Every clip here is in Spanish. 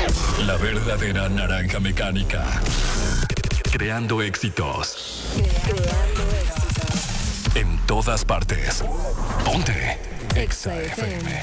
La verdadera naranja mecánica. Creando éxitos. En todas partes. Ponte Exa FM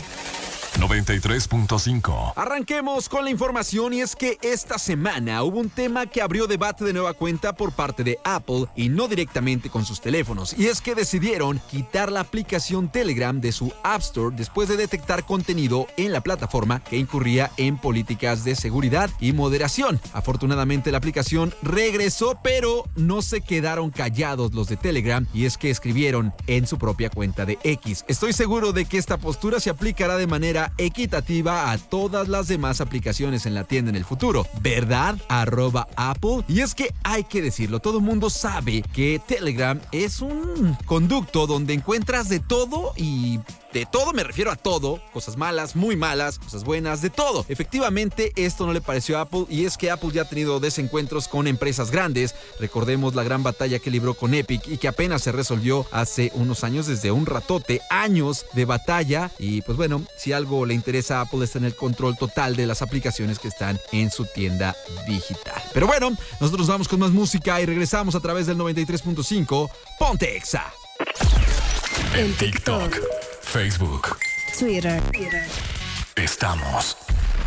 93.5. Arranquemos con la información y es que esta semana hubo un tema que abrió debate de nueva cuenta por parte de Apple y no directamente con sus teléfonos. Y es que decidieron quitar la aplicación Telegram de su App Store después de detectar contenido en la plataforma que incurría en políticas de seguridad y moderación. Afortunadamente la aplicación regresó, pero no se quedaron callados los de Telegram y es que escribieron en su propia cuenta de X: estoy seguro de que esta postura se aplicará de manera equitativa a todas las demás aplicaciones en la tienda en el futuro, ¿verdad? @Apple. Y es que hay que decirlo, todo el mundo sabe que Telegram es un conducto donde encuentras de todo, y de todo me refiero a todo, cosas malas, muy malas, cosas buenas, de todo. Efectivamente, esto no le pareció a Apple y es que Apple ya ha tenido desencuentros con empresas grandes. Recordemos la gran batalla que libró con Epic y que apenas se resolvió hace unos años, desde un ratote, años de batalla. Y pues bueno, si algo le interesa a Apple es tener el control total de las aplicaciones que están en su tienda digital. Pero bueno, nosotros vamos con más música y regresamos a través del 93.5. Ponte Exa. En TikTok, Facebook, Twitter. Estamos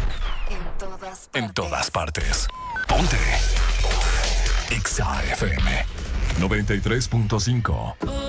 en todas partes. Ponte Exa FM 93.5.